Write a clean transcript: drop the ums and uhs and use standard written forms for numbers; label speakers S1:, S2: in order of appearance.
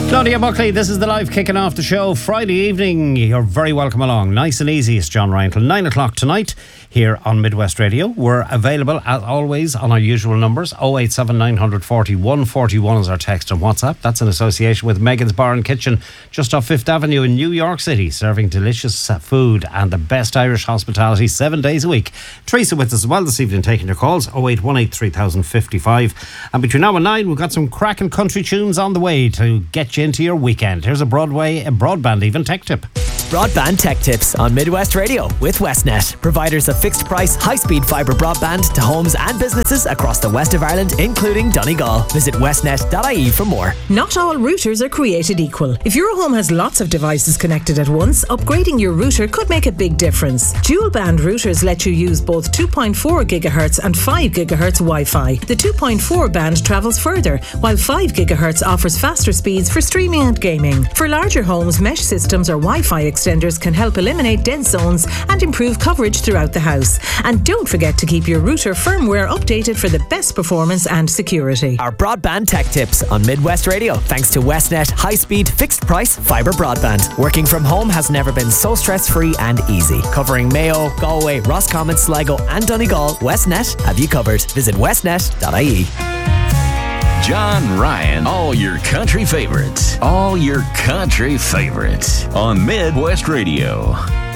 S1: Claudia Buckley, this is the live kicking off the show. Friday evening, you're very welcome along. Nice and easy, it's John Ryan till 9 o'clock tonight here on Midwest Radio. We're available, as always, on our usual numbers. 087 940 141 is our text and WhatsApp. That's in association with Megan's Bar and Kitchen, just off 5th Avenue in New York City, serving delicious food and the best Irish hospitality 7 days a week. Teresa with us as well this evening, taking your calls, 0818 3055. And between now and 9, we've got some cracking country tunes on the way to get you into your weekend. Here's a broadband even tech tip.
S2: Broadband Tech Tips on Midwest Radio with Westnet, providers of fixed price, high-speed fibre broadband to homes and businesses across the west of Ireland, including Donegal. Visit westnet.ie for more.
S3: Not all routers are created equal. If your home has lots of devices connected at once, upgrading your router could make a big difference. Dual band routers let you use both 2.4 GHz and 5 GHz Wi-Fi. The 2.4 band travels further, while 5 GHz offers faster speeds for streaming and gaming. For larger homes, mesh systems or Wi-Fi extenders can help eliminate dead zones and improve coverage throughout the house. And don't forget to keep your router firmware updated for the best performance and security.
S2: Our Broadband Tech Tips on Midwest Radio, thanks to Westnet high-speed, fixed-price fibre broadband. Working from home has never been so stress-free and easy. Covering Mayo, Galway, Roscommon, Sligo and Donegal, Westnet have you covered. Visit westnet.ie.
S4: John Ryan, all your country favorites. All your country favorites on Midwest Radio.